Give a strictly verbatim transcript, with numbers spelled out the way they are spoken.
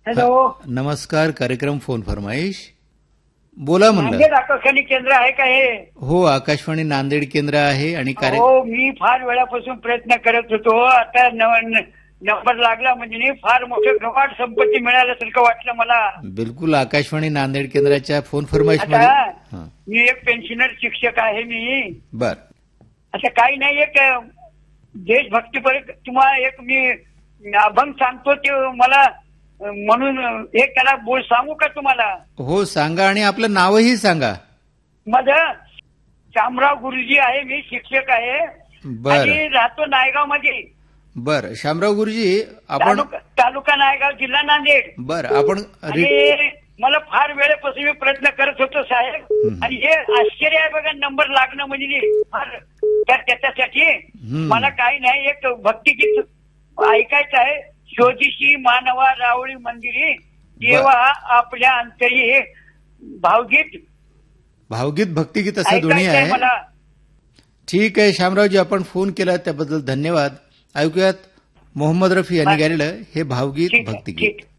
Hello, नमस्कार. कार्यक्रम phone फरमाईश. बोला म्हणलं. नांदेड आकाशवाणी केंद्र आहे का हे? हो, आकाशवाणी नांदेड केंद्र आहे. आणि कार्य हो, मी फार वेळापासून प्रयत्न करत होतो. आता नव- नंबर लागला म्हणजे फार मोठं गवाड संपत्ती मिळाल्यासारखं वाटलं मला. बिलकुल आकाशवाणी नांदेड केंद्राच्या फोन फरमाईश आता मध्ये. मी एक पेन्शनर शिक्षक आहे मी. बर. आता काही नाही, एक देशभक्तीपर तुम्हाला एक मी अभंग सांगतो ते मला म्हणून एक त्याला बोल सांगू का तुम्हाला? हो सांगा, आणि आपलं नावही सांगा. माझं शामराव गुरुजी आहे, मी शिक्षक आहे बर आणि राहतो नायगाव मध्ये. बर शामराव गुरुजी, आपण तालुका तालुका नायगाव, जिल्हा नांदेड. बर आपण रि- आणि मला फार वेळेपासून मी प्रयत्न करत होतो साहेब, आणि हे आश्चर्य आहे बघा, नंबर लागणं म्हणजे फार. तर त्याच्यासाठी मला काही नाही, एक भक्तिगीत ऐकायचं आहे. शोधिशी मानवा रावळी मंदिरी, देवा आपल्या अंतरी, हे भावगीत भावगीत भक्तिगीत असं दोन्ही ऐकायचं आहे आहे. मला. ठीक आहे शामरावजी, आपण फोन केला त्याबद्दल धन्यवाद. ऐकूयात मोहम्मद रफी यांनी गायलेलं हे भावगीत ठीक आहे, भक्तिगीत. ठीक.